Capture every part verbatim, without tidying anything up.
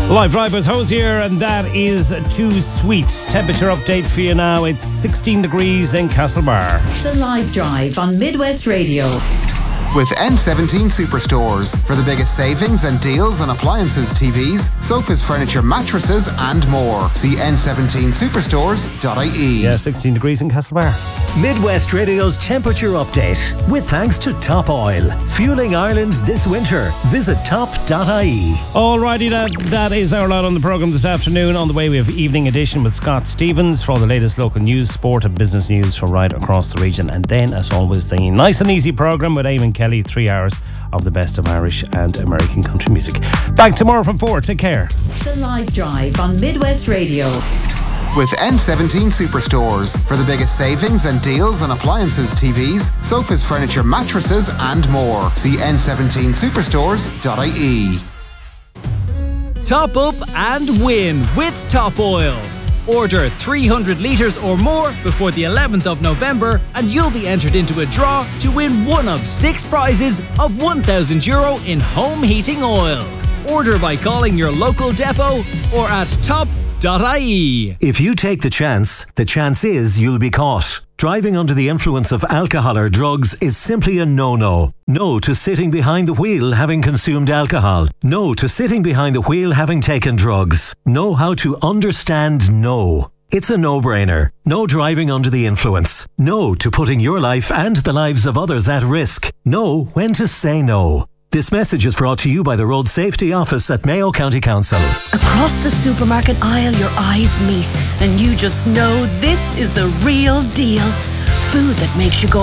Live Drive with Hosier, and that is Too Sweet. Temperature update for you now. It's sixteen degrees in Castlebar. The Live Drive on Midwest Radio. With N seventeen Superstores for the biggest savings and deals on appliances, T Vs, sofas, furniture, mattresses and more. See N seventeen superstores dot I E. Yeah, sixteen degrees in Castlebar. Midwest Radio's temperature update with thanks to Top Oil. Fueling Ireland this winter. Visit top dot I E. Alrighty, that, that is our lot on the programme this afternoon. On the way we have Evening Edition with Scott Stevens for all the latest local news, sport and business news from right across the region. And then, as always, the nice and easy programme with Eamon Kelly, three hours of the best of Irish and American country music. Back tomorrow from four. Take care. The Live Drive on Midwest Radio. With N seventeen Superstores for the biggest savings and deals on appliances, T Vs, sofas, furniture, mattresses and more. See N seventeen superstores dot I E. Top up and win with Top Oil. Order three hundred litres or more before the eleventh of November and you'll be entered into a draw to win one of six prizes of one thousand euro in home heating oil. Order by calling your local depot or at top dot I E. If you take the chance, the chance is you'll be caught. Driving under the influence of alcohol or drugs is simply a no-no. No to sitting behind the wheel having consumed alcohol. No to sitting behind the wheel having taken drugs. Know how to understand no. It's a no-brainer. No driving under the influence. No to putting your life and the lives of others at risk. Know when to say no. This message is brought to you by the Road Safety Office at Mayo County Council. Across the supermarket aisle, your eyes meet, and you just know this is the real deal. Food that makes you go,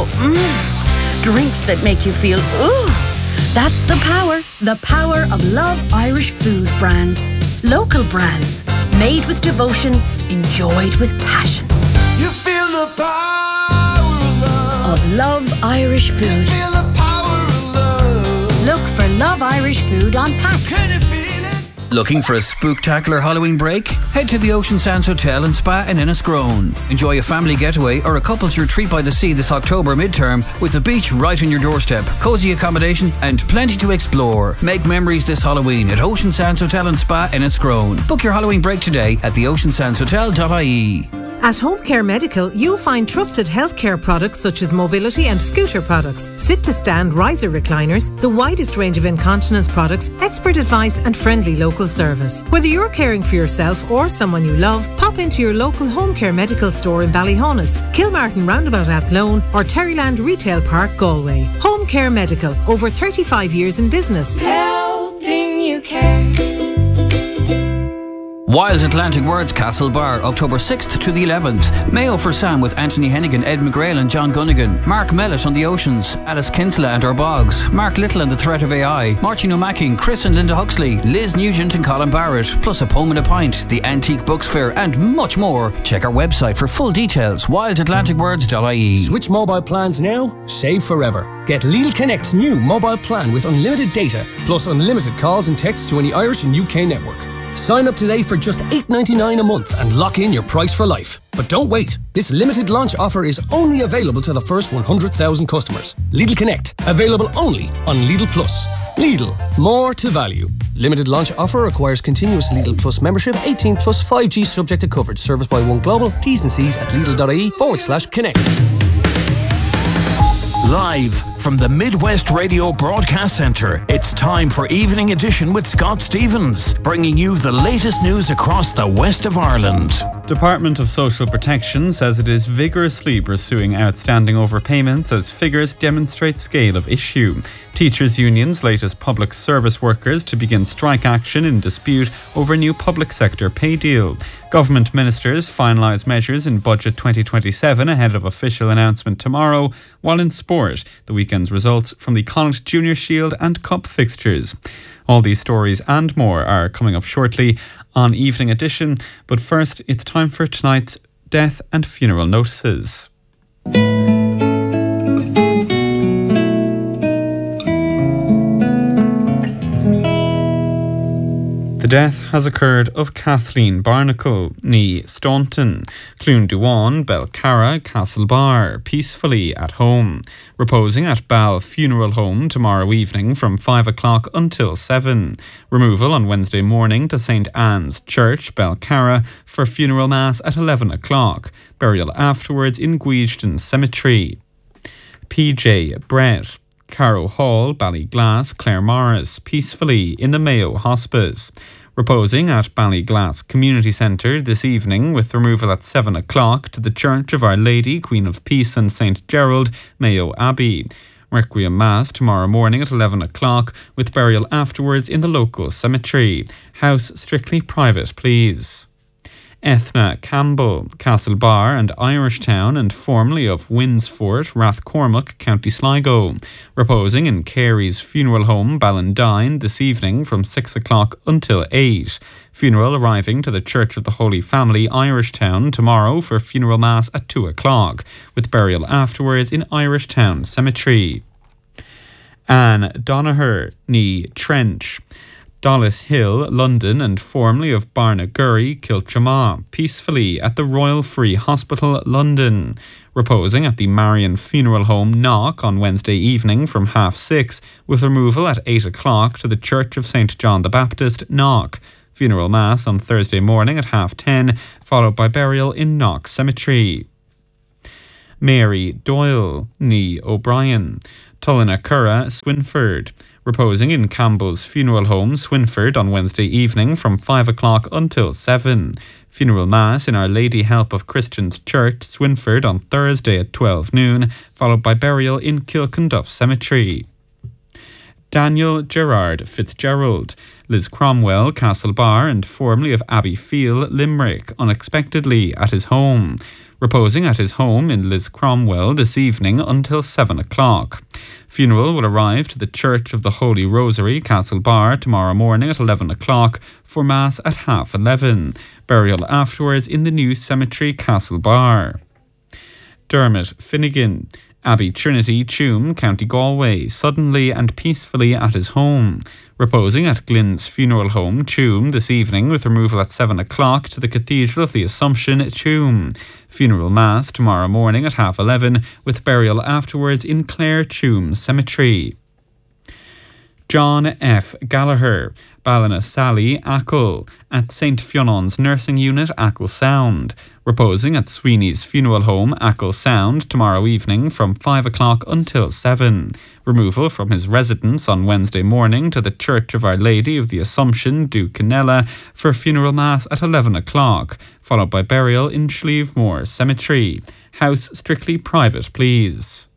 mmm. Drinks that make you feel, ooh. That's the power, the power of Love Irish food brands. Local brands, made with devotion, enjoyed with passion. You feel the power of love. Of Love Irish food. You feel the power of love. Look for Love Irish food on pack. Can you feel it? Looking for a spooktacular Halloween break? Head to the Ocean Sands Hotel and Spa in Enniscrone. Enjoy a family getaway or a couple's retreat by the sea this October midterm with the beach right on your doorstep, cosy accommodation and plenty to explore. Make memories this Halloween at Ocean Sands Hotel and Spa in Enniscrone. Book your Halloween break today at the ocean sands hotel dot I E. At Home Care Medical, you'll find trusted healthcare products such as mobility and scooter products, sit-to-stand riser recliners, the widest range of incontinence products, expert advice and friendly local service. Whether you're caring for yourself or someone you love, pop into your local Home Care Medical store in Ballyhonus, Kilmartin Roundabout Athlone or Terryland Retail Park, Galway. Home Care Medical, over thirty-five years in business. Helping you care. Wild Atlantic Words Castlebar, October sixth to the eleventh. Mayo for Sam with Anthony Hennigan, Ed McGrail and John Gunnigan. Mark Mellett on the Oceans. Alice Kinsella and Our Bogs. Mark Little and the Threat of A I. Martin O'Macking, Chris and Linda Huxley. Liz Nugent and Colin Barrett. Plus a poem and a pint. The Antique Books Fair and much more. Check our website for full details. wild atlantic words dot I E. Switch mobile plans now. Save forever. Get Lidl Connect's new mobile plan with unlimited data. Plus unlimited calls and texts to any Irish and U K network. Sign up today for just eight ninety-nine a month and lock in your price for life. But don't wait. This limited launch offer is only available to the first one hundred thousand customers. Lidl Connect, available only on Lidl Plus. Lidl, more to value. Limited launch offer requires continuous Lidl Plus membership, eighteen plus five G subject to coverage. Service by One Global. T's and C's at Lidl.ie forward slash connect. Live from the Midwest Radio Broadcast Centre, it's time for Evening Edition with Scott Stevens, bringing you the latest news across the west of Ireland. Department of Social Protection says it is vigorously pursuing outstanding overpayments as figures demonstrate scale of issue. Teachers' unions latest public service workers to begin strike action in dispute over new public sector pay deal. Government ministers finalise measures in Budget twenty twenty-seven ahead of official announcement tomorrow, while in sport, the weekend's results from the Connacht Junior Shield and Cup fixtures. All these stories and more are coming up shortly on Evening Edition, but first it's time for tonight's death and funeral notices. The death has occurred of Kathleen Barnacle, ní Staunton, Clún Duan, Belcarra, Castlebar, peacefully at home, reposing at Bal Funeral Home tomorrow evening from five o'clock until seven. Removal on Wednesday morning to Saint Anne's Church, Belcarra, for funeral mass at eleven o'clock. Burial afterwards in Gweedon Cemetery. P J Brett, Carrow Hall, Ballyglass, Claremorris, peacefully in the Mayo Hospice. Reposing at Ballyglass Community Centre this evening with removal at seven o'clock to the Church of Our Lady, Queen of Peace and Saint Gerald, Mayo Abbey. Requiem Mass tomorrow morning at eleven o'clock with burial afterwards in the local cemetery. House strictly private, please. Ethna Campbell, Castlebar and Irishtown and formerly of Winsfort, Rathcormac, County Sligo, reposing in Carey's Funeral Home, Ballandine, this evening from six o'clock until eight. Funeral arriving to the Church of the Holy Family, Irishtown, tomorrow for funeral mass at two o'clock, with burial afterwards in Irishtown Cemetery. Anne Donaher, ní Trench, Dollis Hill, London, and formerly of Barnagurry, Kiltramaw, peacefully at the Royal Free Hospital, London, reposing at the Marion Funeral Home, Knock, on Wednesday evening from half six, with removal at eight o'clock to the Church of Saint John the Baptist, Knock. Funeral Mass on Thursday morning at half ten, followed by burial in Knock Cemetery. Mary Doyle, ní O'Brien, Tullinacurra, Swinford, reposing in Campbell's Funeral Home, Swinford, on Wednesday evening from five o'clock until seven. Funeral Mass in Our Lady Help of Christians Church, Swinford, on Thursday at twelve noon, followed by burial in Kilkenduff Cemetery. Daniel Gerard Fitzgerald, Liz Cromwell, Castlebar, and formerly of Abbeyfield, Limerick, unexpectedly at his home. Reposing at his home in Liz Cromwell this evening until seven o'clock. Funeral will arrive to the Church of the Holy Rosary, Castlebar, tomorrow morning at eleven o'clock for Mass at half eleven. Burial afterwards in the new cemetery, Castlebar. Dermot Finnegan, Abbey Trinity, Tuam, County Galway, suddenly and peacefully at his home. Reposing at Glyn's Funeral Home, Tuam, this evening with removal at seven o'clock to the Cathedral of the Assumption, Tuam. Funeral Mass tomorrow morning at half eleven with burial afterwards in Clare Tuam Cemetery. John F. Gallagher, Ballinasally, Achill, at Saint Fionnan's Nursing Unit, Achill Sound, reposing at Sweeney's Funeral Home, Achill Sound, tomorrow evening from five o'clock until seven. Removal from his residence on Wednesday morning to the Church of Our Lady of the Assumption, Ducanella, for funeral mass at eleven o'clock, followed by burial in Schlievemore Cemetery. House strictly private, please.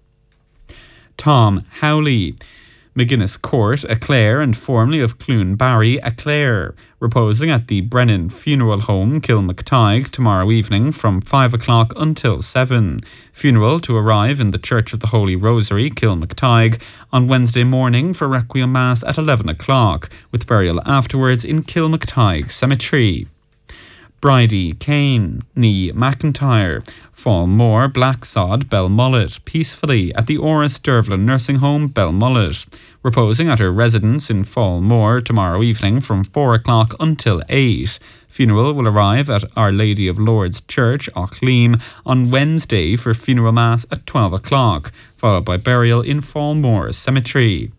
Tom Howley, McGuinness Court, Aclair, and formerly of Clune Barry, Aclair, reposing at the Brennan Funeral Home, Kilmactyghe, tomorrow evening from five o'clock until seven. Funeral to arrive in the Church of the Holy Rosary, Kilmactyghe, on Wednesday morning for Requiem Mass at eleven o'clock, with burial afterwards in Kilmactyghe Cemetery. Bridie Kane, ní McIntyre, Fallmore, Blacksod, Belmullet, peacefully at the Oris Dervlin Nursing Home, Belmullet, reposing at her residence in Fallmore tomorrow evening from four o'clock until eight. Funeral will arrive at Our Lady of Lourdes Church, Auchleam, on Wednesday for funeral mass at twelve o'clock, followed by burial in Fallmore Cemetery.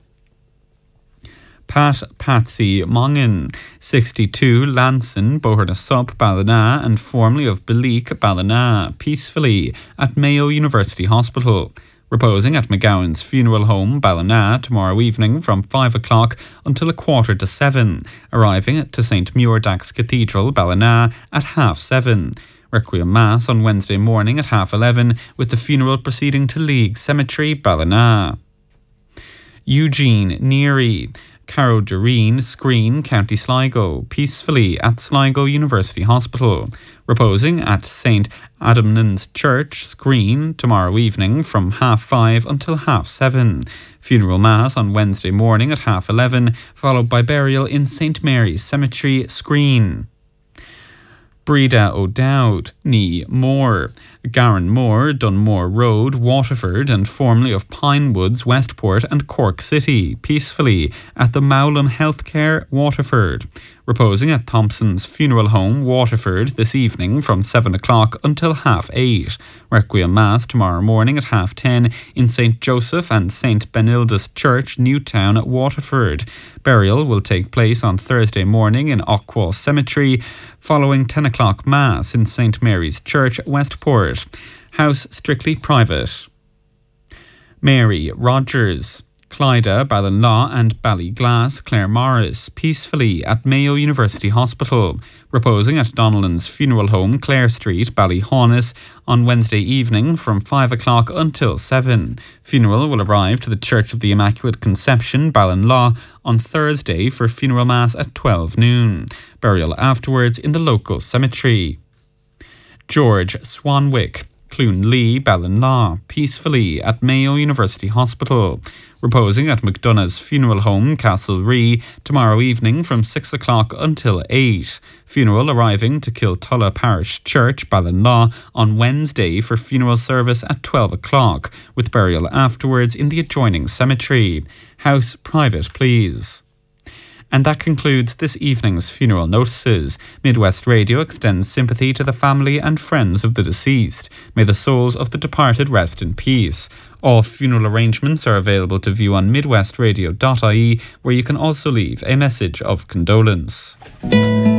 Pat Patsy Mongan, sixty-two, Lanson, Boherna-Sup, Ballina, and formerly of Beleek, Ballina, peacefully at Mayo University Hospital. Reposing at McGowan's Funeral Home, Ballina, tomorrow evening from five o'clock until a quarter to seven, arriving to Saint Muirdax Cathedral, Ballina, at half seven. Requiem Mass on Wednesday morning at half eleven, with the funeral proceeding to League Cemetery, Ballina. Eugene Neary, Carrow Doreen, Screen, County Sligo, peacefully at Sligo University Hospital, reposing at Saint Adamnan's Church, Screen, tomorrow evening from half five until half seven. Funeral Mass on Wednesday morning at half eleven, followed by burial in Saint Mary's Cemetery, Screen. Breda O'Dowd, ní Moore, Garan Moore, Dunmore Road, Waterford, and formerly of Pinewoods, Westport, and Cork City, peacefully at the Mowlam Healthcare, Waterford. Reposing at Thompson's Funeral Home, Waterford, this evening from seven o'clock until half eight. Requiem Mass tomorrow morning at half ten in Saint Joseph and Saint Benildus Church, Newtown, Waterford. Burial will take place on Thursday morning in Ockwall Cemetery, following ten o'clock Mass in Saint Mary's Church, Westport. House strictly private. Mary Rogers, Clyda, Ballinlaw and Ballyglass, Claire Morris, peacefully at Mayo University Hospital. Reposing at Donnellan's Funeral Home, Clare Street, Ballyhaunis, on Wednesday evening from five o'clock until seven. Funeral will arrive to the Church of the Immaculate Conception, Ballinlaw, on Thursday for funeral mass at twelve noon. Burial afterwards in the local cemetery. George Swanwick, Clune-Lee, Ballinlaw, peacefully at Mayo University Hospital. Reposing at McDonough's Funeral Home, Castlerea, tomorrow evening from six o'clock until eight. Funeral arriving to Kiltulla Parish Church, Ballinlaw, on Wednesday for funeral service at twelve o'clock, with burial afterwards in the adjoining cemetery. House private, please. And that concludes this evening's funeral notices. Midwest Radio extends sympathy to the family and friends of the deceased. May the souls of the departed rest in peace. All funeral arrangements are available to view on midwest radio dot I E, where you can also leave a message of condolence.